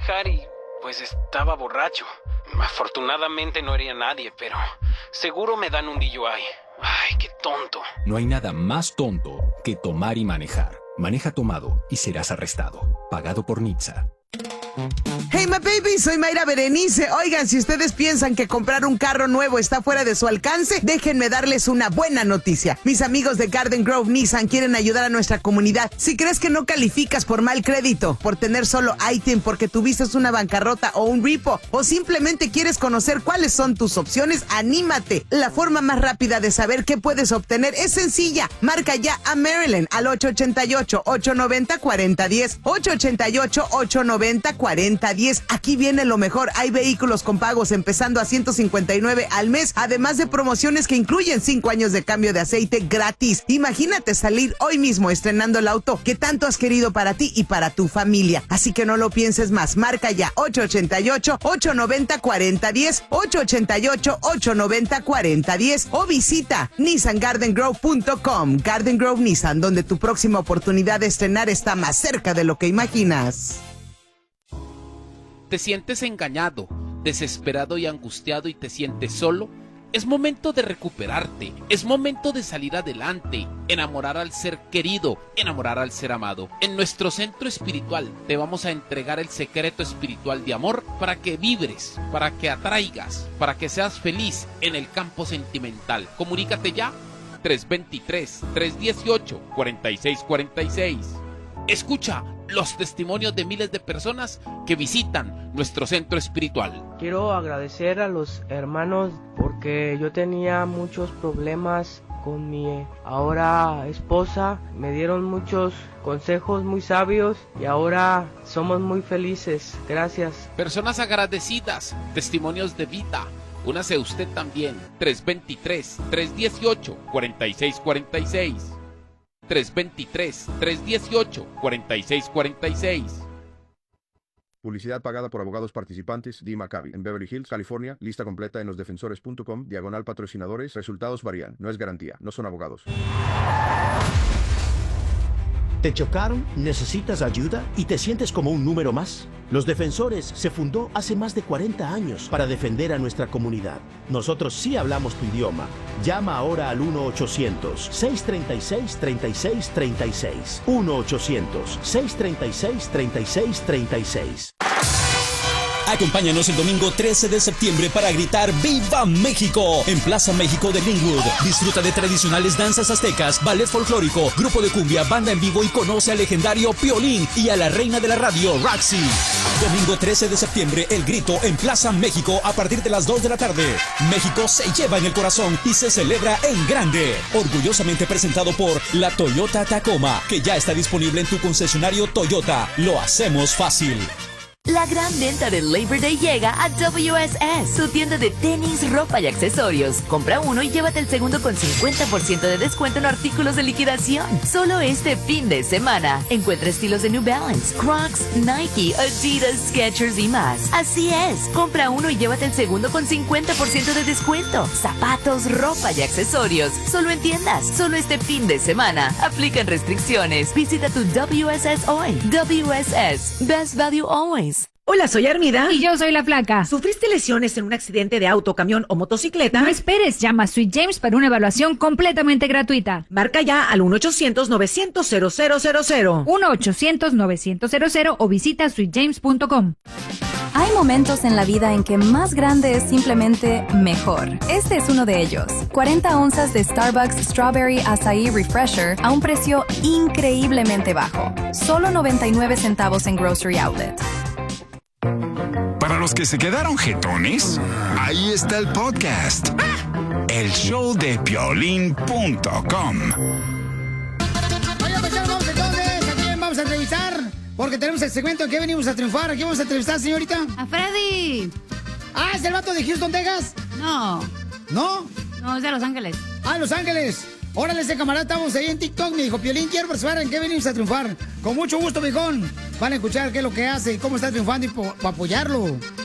manejar y pues estaba borracho. Afortunadamente no hería a nadie, pero seguro me dan un DUI. Ay, qué tonto. No hay nada más tonto que tomar y manejar. Maneja tomado y serás arrestado. Pagado por NHTSA. Hey, my baby, soy Mayra Berenice. Oigan, si ustedes piensan que comprar un carro nuevo está fuera de su alcance, déjenme darles una buena noticia. Mis amigos de Garden Grove Nissan quieren ayudar a nuestra comunidad. Si crees que no calificas por mal crédito, por tener solo ITIN, porque tuviste una bancarrota o un repo, o simplemente quieres conocer cuáles son tus opciones, anímate. La forma más rápida de saber qué puedes obtener es sencilla. Marca ya a Maryland al 888-890-4010, 888-890-4010. Aquí viene lo mejor. Hay vehículos con pagos empezando a $159 al mes, además de promociones que incluyen 5 años de cambio de aceite gratis. Imagínate salir hoy mismo estrenando el auto que tanto has querido para ti y para tu familia. Así que no lo pienses más. Marca ya 888-890-4010, 888-890-4010 o visita NissanGardenGrove.com. Garden Grove Nissan, donde tu próxima oportunidad de estrenar está más cerca de lo que imaginas. ¿Te sientes engañado, desesperado y angustiado y te sientes solo? Es momento de recuperarte, es momento de salir adelante, enamorar al ser querido, enamorar al ser amado. En nuestro centro espiritual te vamos a entregar el secreto espiritual de amor para que vibres, para que atraigas, para que seas feliz en el campo sentimental. Comunícate ya, 323-318-4646. Escucha los testimonios de miles de personas que visitan nuestro centro espiritual. Quiero agradecer a los hermanos porque yo tenía muchos problemas con mi ahora esposa. Me dieron muchos consejos muy sabios y ahora somos muy felices. Gracias. Personas agradecidas, testimonios de vida. Únase usted también. 323-318-4646. 323-318-4646. Publicidad pagada por abogados participantes. Dee Maccabi, en Beverly Hills, California. Lista completa en losdefensores.com. /patrocinadores. Resultados varían. No es garantía. No son abogados. ¿Te chocaron? ¿Necesitas ayuda? ¿Y te sientes como un número más? Los Defensores se fundó hace más de 40 años para defender a nuestra comunidad. Nosotros sí hablamos tu idioma. Llama ahora al 1-800-636-3636. 1-800-636-3636. Acompáñanos el domingo 13 de septiembre para gritar ¡Viva México! En Plaza México de Greenwood. Disfruta de tradicionales danzas aztecas, ballet folclórico, grupo de cumbia, banda en vivo y conoce al legendario Piolín y a la reina de la radio, Roxy. Domingo 13 de septiembre, El Grito en Plaza México a partir de las 2 de la tarde. México se lleva en el corazón y se celebra en grande. Orgullosamente presentado por la Toyota Tacoma, que ya está disponible en tu concesionario Toyota. Lo hacemos fácil. La gran venta del Labor Day llega a WSS, tu tienda de tenis, ropa y accesorios. Compra uno y llévate el segundo con 50% de descuento en artículos de liquidación. Solo este fin de semana. Encuentra estilos de New Balance, Crocs, Nike, Adidas, Skechers y más. Así es, compra uno y llévate el segundo con 50% de descuento. Zapatos, ropa y accesorios. Solo en tiendas, solo este fin de semana. Aplican restricciones. Visita tu WSS hoy. WSS, Best Value Always. Hola, soy Armida. Y yo soy la Flaca. ¿Sufriste lesiones en un accidente de auto, camión o motocicleta? No esperes, llama a Sweet James para una evaluación completamente gratuita. Marca ya al 1-800-900-0000. 1-800-900-0000 o visita sweetjames.com. Hay momentos en la vida en que más grande es simplemente mejor. Este es uno de ellos. 40 onzas de Starbucks Strawberry Acai Refresher a un precio increíblemente bajo. Solo 99 centavos en Grocery Outlet. Para los que se quedaron jetones, ahí está el podcast. El show de Piolín.com. Oiga, pues vamos entonces. ¿A quién vamos a entrevistar? Porque tenemos el segmento en que venimos a triunfar. ¿A quién vamos a entrevistar, señorita? A Freddy. Ah, ¿es el vato de Houston, Texas? No. ¿No? No, es de Los Ángeles. Ah, Los Ángeles. Órale, ese camarada, estamos ahí en TikTok. Me dijo, Piolín, quiero participar. ¿En qué venimos a triunfar? Con mucho gusto, viejón. Van a escuchar qué es lo que hace y cómo está triunfando y para apoyarlo.